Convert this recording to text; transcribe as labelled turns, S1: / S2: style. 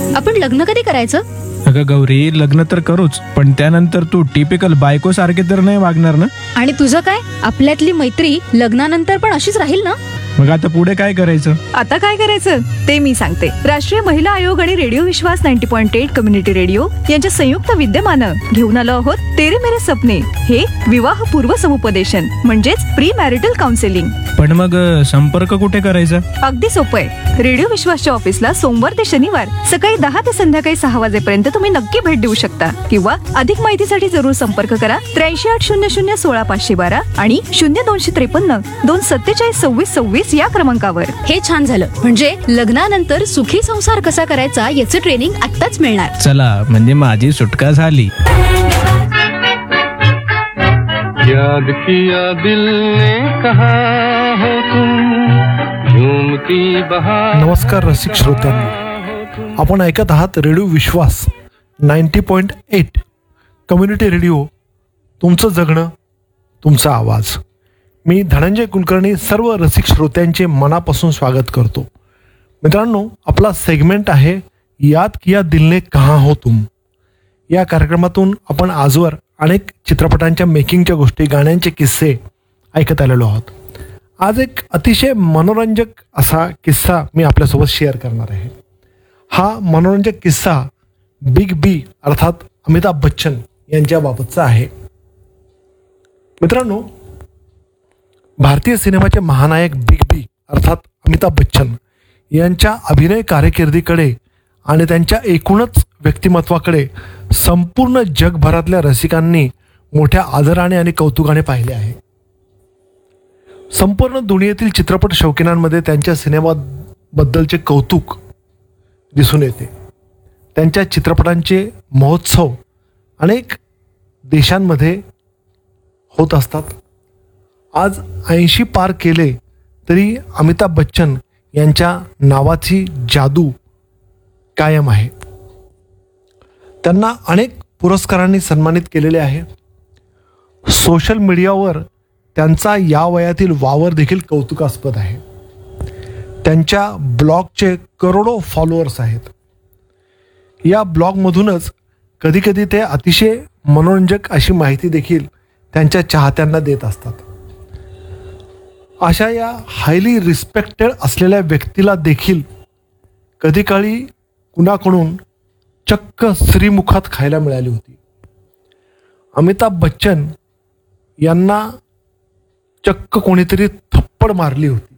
S1: आपण लग्न कधी करायचं?
S2: अगं गौरी, लग्न तर करूच, पण त्यानंतर तू टिपिकल बायको सारखे तर नाही वागणार ना?
S1: आणि तुझं काय? आपल्यातली मैत्री लग्नानंतर पण अशीच राहील ना?
S2: मग आता पुढे काय करायचं?
S3: आता काय करायचं ते मी सांगते. राष्ट्रीय महिला आयोग आणि रेडिओ विश्वास 90.8 कम्युनिटी रेडिओ यांच्या संयुक्त विद्यमानं घेऊन आलो आहोत तेरे मेरे सपने, हे विवाहपूर्व समुपदेशन म्हणजेच प्री मॅरिटल काउन्सिलिंग.
S2: पण मग संपर्क कुठे करायचा?
S3: अगदी सोपं आहे. रेडिओ विश्वासच्या ऑफिसला सोमवार ते शनिवार सकाळी 10 ते संध्याकाळी 6 वाजेपर्यंत तुम्ही नक्की भेट देऊ शकता. किंवा अधिक माहितीसाठी जरूर संपर्क करा 8380016512 आणि 0253 247 2626 या क्रमांकावर.
S1: हे छान झालं. म्हणजे लग्नानंतर सुखी संसार कसा करायचा याचं ट्रेनिंग आत्ताच मिळणार.
S2: चला, म्हणजे माझी सुटका झाली.
S4: याद किया दिल ने कहा हो तुम झूमती बहार.
S5: नमस्कार रसिक श्रोत्यांनो, आपण ऐकत आहात रेडिओ विश्वास 90.8 कम्युनिटी रेडिओ. तुमचं जगणं, तुमचा आवाज. मी धनंजय कुलकर्णी सर्व रसिक श्रोत्यांचे मनापासून स्वागत करतो. मित्रांनो, आपला सेगमेंट आहे याद किया दिल ने कहा हो तुम. या कार्यक्रमातून आपण आजवर अनेक चित्रपटांच्या मेकिंगच्या गोष्टी, गाण्यांचे किस्से ऐकत आलेलो आहोत. आज एक अतिशय मनोरंजक असा किस्सा मी आपल्यासोबत शेअर करणार आहे. हा मनोरंजक किस्सा बिग बी अर्थात अमिताभ बच्चन यांच्याबाबतचा आहे. मित्रांनो, भारतीय सिनेमाचे महानायक बिग बी अर्थात अमिताभ बच्चन यांच्या अभिनय कारकिर्दीकडे आणि त्यांच्या एकूणच व्यक्तिमत्वाकडे संपूर्ण जगभरातल्या रसिकांनी मोठ्या आदराने आणि कौतुकाने पाहिले आहे. संपूर्ण दुनियेतील चित्रपट शौकीनांमध्ये त्यांच्या सिनेमाबद्दलचे कौतुक दिसून येते. त्यांच्या चित्रपटांचे महोत्सव अनेक देशांमध्ये होत असतात. आज 80 पार केले तरी अमिताभ बच्चन यांच्या नावाची जादू कायम आहे. त्यांना अनेक पुरस्कारांनी सन्मानित केलेले आहे. सोशल मीडियावर त्यांचा या वयातील वावर देखील कौतुकास्पद आहे. त्यांच्या ब्लॉगचे करोडो फॉलोअर्स आहेत. या ब्लॉगमधूनच कधीकधी ते अतिशय मनोरंजक अशी माहिती देखील त्यांच्या चाहत्यांना देत असतात. अशा या हायली रिस्पेक्टेड असलेल्या व्यक्तीला देखील कधीकाळी कुणाकडून चक्क श्रीमुखात खायला मिळाली होती. अमिताभ बच्चन यांना चक्क कोणीतरी थप्पड मारली होती.